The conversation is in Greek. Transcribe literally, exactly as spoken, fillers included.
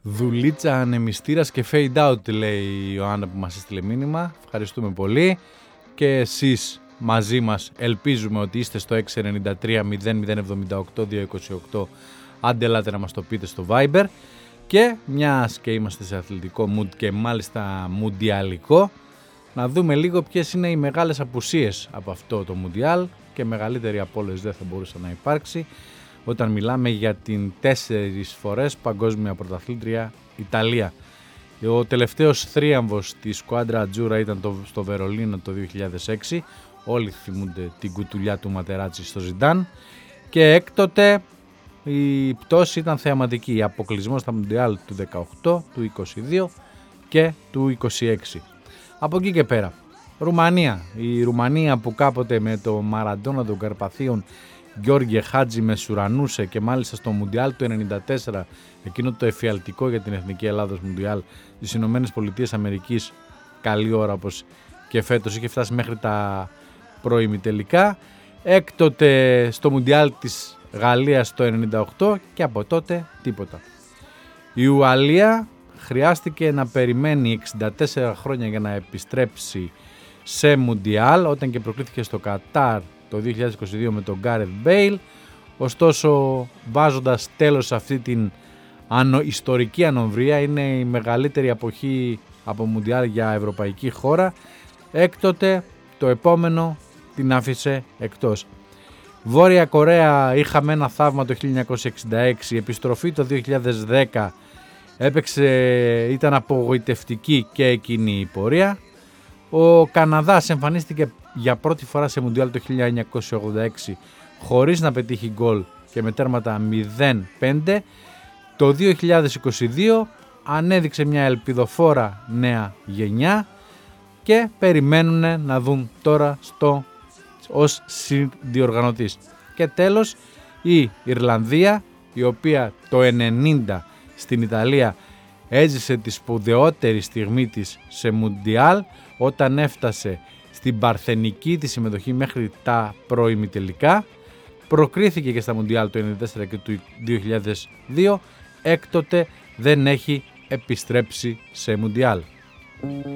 Δουλίτσα ανεμιστήρας και fade out, λέει η Ιωάννα που μας έστειλε μήνυμα. Ευχαριστούμε πολύ. Και εσείς μαζί μας ελπίζουμε ότι είστε στο έξι εννιά τρία μηδέν μηδέν εβδομήντα οκτώ διακόσια είκοσι οκτώ. Άντε ελάτε να μας το πείτε στο Viber. Και μιας και είμαστε σε αθλητικό mood και μάλιστα μουντιαλικό, να δούμε λίγο ποιες είναι οι μεγάλες απουσίες από αυτό το μουντιάλ, και μεγαλύτερη από όλες δεν θα μπορούσε να υπάρξει όταν μιλάμε για την τέσσερις φορές παγκόσμια πρωταθλήτρια Ιταλία. Ο τελευταίος θρίαμβος της σκουάντρα Ατζούρα ήταν το, στο Βερολίνο το δύο χιλιάδες έξι. Όλοι θυμούνται την κουτουλιά του Ματεράτσι στο Ζιντάν. Και έκτοτε η πτώση ήταν θεαματική. Αποκλεισμός στα Μουντιάλ του δεκαοκτώ, του είκοσι δύο και του είκοσι έξι. Από εκεί και πέρα, Ρουμανία. Η Ρουμανία που κάποτε με το Μαραντόνα των Καρπαθίων Γιώργε Χάτζη μεσουρανούσε, και μάλιστα στο Μουντιάλ του ενενήντα τέσσερα, εκείνο το εφιαλτικό για την Εθνική Ελλάδος Μουντιάλ της Ηνωμένες Πολιτείες Αμερικής, καλή ώρα όπως και φέτος, είχε φτάσει μέχρι τα προημιτελικά. Έκτοτε στο Μουντιάλ της Γαλλίας το ενενήντα οκτώ, και από τότε τίποτα. Η Ουαλία χρειάστηκε να περιμένει εξήντα τέσσερα χρόνια για να επιστρέψει σε Μουντιάλ, όταν και προκλήθηκε στο Κατάρ το δύο χιλιάδες είκοσι δύο με τον Γκάρεθ Μπέιλ. Ωστόσο, βάζοντας τέλος σε αυτή την ανο, ιστορική ανομβρία, είναι η μεγαλύτερη αποχή από Μουντιάλ για ευρωπαϊκή χώρα. Έκτοτε το επόμενο την άφησε εκτός. Βόρεια Κορέα, είχαμε ένα θαύμα το χίλια εννιακόσια εξήντα έξι, επιστροφή το δύο χιλιάδες δέκα, έπαιξε, ήταν απογοητευτική και εκείνη η πορεία. Ο Καναδάς εμφανίστηκε για πρώτη φορά σε Μουντιάλ το χίλια εννιακόσια ογδόντα έξι χωρίς να πετύχει γκολ και με τέρματα μηδέν πέντε. Το δύο χιλιάδες είκοσι δύο ανέδειξε μια ελπιδοφόρα νέα γενιά και περιμένουν να δουν τώρα στο, ως συνδιοργανωτής. Και τέλος η Ιρλανδία, η οποία το ενενήντα στην Ιταλία έζησε τη σπουδαιότερη στιγμή της σε Μουντιάλ, όταν έφτασε στην παρθενική της συμμετοχή μέχρι τα προημιτελικά. Προκρίθηκε και στα Μουντιάλ το ενενήντα τέσσερα και του δύο χιλιάδες δύο. Έκτοτε δεν έχει επιστρέψει σε Μουντιάλ.